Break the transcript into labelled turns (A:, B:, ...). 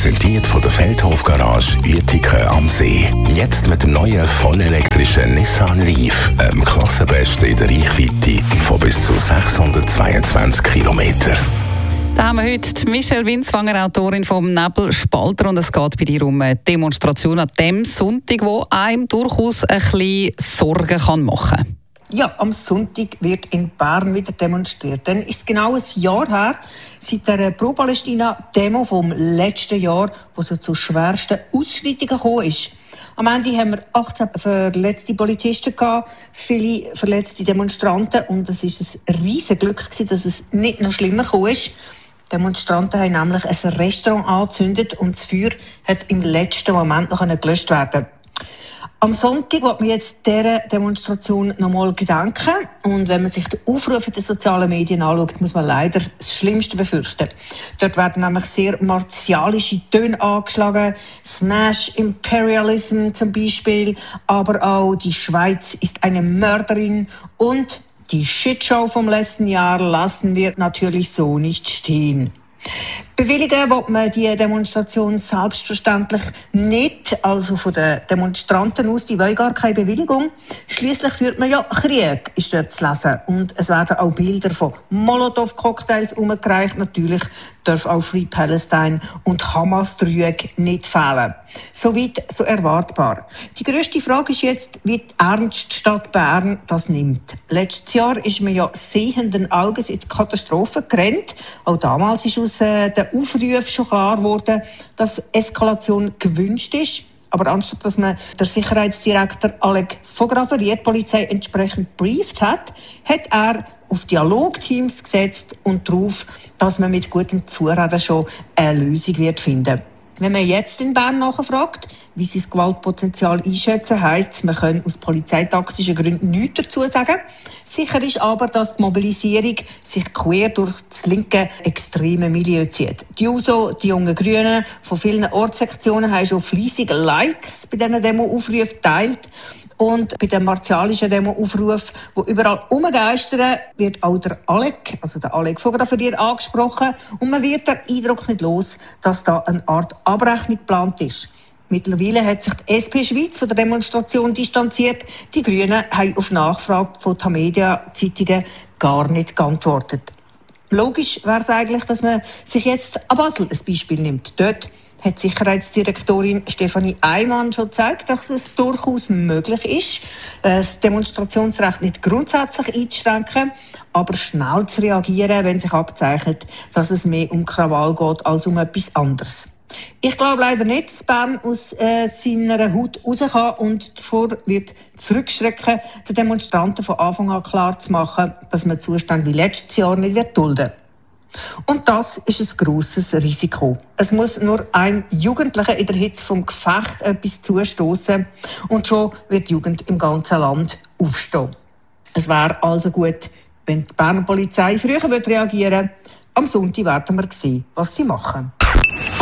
A: präsentiert von der Feldhof Garage Uetiken am See. Jetzt mit dem neuen vollelektrischen Nissan Leaf, Klassenbesten in der Reichweite von bis zu 622 Kilometern.
B: Da haben wir heute Michelle Winzwanger, Autorin vom Nebelspalter, und es geht bei dir um eine Demonstration an dem Sonntag, die einem durchaus ein bisschen Sorgen machen kann.
C: Ja, am Sonntag wird in Bern wieder demonstriert. Dann ist es genau ein Jahr her, seit der Pro-Palästina-Demo vom letzten Jahr, wo es zu schwersten Ausschreitungen gekommen ist. Am Ende haben wir 18 verletzte Polizisten gehabt, viele verletzte Demonstranten, und es ist ein riesiges Glück gewesen, dass es nicht noch schlimmer gekommen ist. Die Demonstranten haben nämlich ein Restaurant angezündet und das Feuer hat im letzten Moment noch gelöscht werden. Am Sonntag wird man jetzt dieser Demonstration nochmal gedenken. Und wenn man sich den Aufruf in den sozialen Medien anschaut, muss man leider das Schlimmste befürchten. Dort werden nämlich sehr martialische Töne angeschlagen. Smash Imperialism zum Beispiel. Aber auch die Schweiz ist eine Mörderin. Und die Shitshow vom letzten Jahr lassen wir natürlich so nicht stehen. Bewilligen will man die Demonstration selbstverständlich nicht, also von den Demonstranten aus, die wollen gar keine Bewilligung. Schliesslich führt man ja Krieg, ist dort zu lesen. Und es werden auch Bilder von Molotow-Cocktails umgereicht. Natürlich darf auch Free Palestine und Hamas-Trüge nicht fehlen. Soweit so erwartbar. Die grösste Frage ist jetzt, wie ernst die Stadt Bern das nimmt. Letztes Jahr ist man ja sehenden Auges in die Katastrophe gerannt. Auch damals ist aus den Aufrufen schon klar geworden, dass Eskalation gewünscht ist. Aber anstatt dass man der Sicherheitsdirektor Alec von Grafferiet die Polizei entsprechend brieft hat, hat er auf Dialogteams gesetzt und darauf, dass man mit gutem Zureden schon eine Lösung wird finden. Wenn man jetzt in Bern nachfragt, wie sie das Gewaltpotenzial einschätzen, heisst es, man kann aus polizeitaktischen Gründen nichts dazu sagen. Sicher ist aber, dass die Mobilisierung sich quer durch das linke extreme Milieu zieht. Die JUSO, die jungen Grünen von vielen Ortssektionen haben schon fleissig Likes bei diesen Demo-Aufrufen geteilt. Und bei dem martialischen Demo-Aufruf, der überall umgeistert, wird auch der Alec von Grafferiet, angesprochen. Und man wird den Eindruck nicht los, dass da eine Art Abrechnung geplant ist. Mittlerweile hat sich die SP Schweiz von der Demonstration distanziert. Die Grünen haben auf Nachfrage von Tamedia-Zeitungen gar nicht geantwortet. Logisch wäre es eigentlich, dass man sich jetzt an Basel ein Beispiel nimmt. Dort hat Sicherheitsdirektorin Stefanie Eimann schon gezeigt, dass es durchaus möglich ist, das Demonstrationsrecht nicht grundsätzlich einzuschränken, aber schnell zu reagieren, wenn sich abzeichnet, dass es mehr um Krawall geht als um etwas anderes. Ich glaube leider nicht, dass Bern aus seiner Haut raus kann und davor wird zurückschrecken, den Demonstranten von Anfang an klar zu machen, dass man Zustände wie letztes Jahr nicht dulden wird. Und das ist ein grosses Risiko. Es muss nur einem Jugendlichen in der Hitze vom Gefecht etwas zustoßen und schon wird die Jugend im ganzen Land aufstehen. Es wäre also gut, wenn die Berner Polizei früher reagieren würde. Am Sonntag werden wir sehen, was sie machen.